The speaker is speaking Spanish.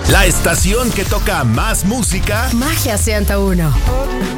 La estación que toca más música. Magia 101.